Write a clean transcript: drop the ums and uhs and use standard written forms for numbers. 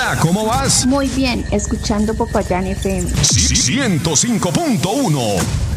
Hola, ¿cómo vas? Muy bien, escuchando Popayán FM. 105.1